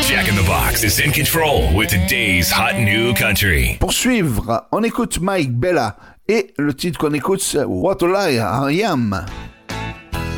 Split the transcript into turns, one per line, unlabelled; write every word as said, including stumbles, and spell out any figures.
Jack in the Box is in control with today's hot new country.
Pour suivre, on écoute Mike Bella et le titre qu'on écoute c'est What a Lie I Am.